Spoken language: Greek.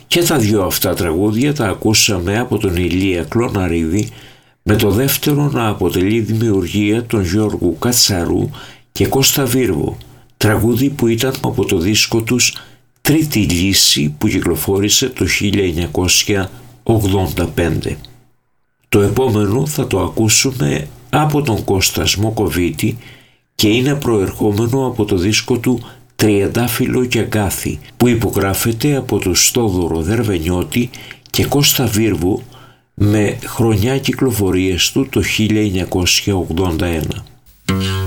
Και τα δυο αυτά τραγούδια τα ακούσαμε από τον Ηλία Κλωναρίδη, με το δεύτερο να αποτελεί δημιουργία των Γιώργου Κατσαρού και Κώστα Βίρβο, τραγούδι που ήταν από το δίσκο τους Τρίτη Λύση που κυκλοφόρησε το 1985. Το επόμενο θα το ακούσουμε από τον Κώστα Σμοκοβίτη και είναι προερχόμενο από το δίσκο του Τριαντάφυλλο και Αγκάθι που υπογράφεται από τον Στόδωρο Δερβενιώτη και Κώστα Βίρβο με χρονιά κυκλοφορίες του το 1981.